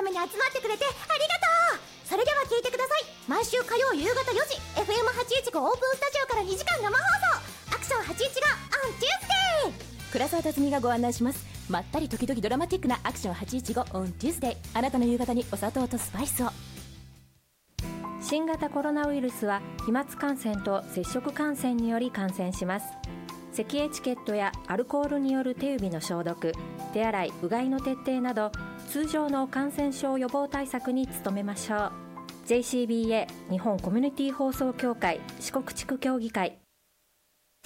ために集まってくれてありがとう。それでは聞いてください。毎週火曜夕方4時 FM815 オープンスタジオから2時間生放送、アクション815 on Tuesday。 倉沢辰巳がご案内します。まったり時々ドラマティックなアクション815 on Tuesday。 あなたの夕方にお砂糖とスパイスを。 新型コロナウイルスは飛沫感染と接触感染により感染します。咳エチケットやアルコールによる手指の消毒、手洗い、うがいの徹底など通常の感染症予防対策に努めましょう。 JCBA 日本コミュニティ放送協会四国地区協議会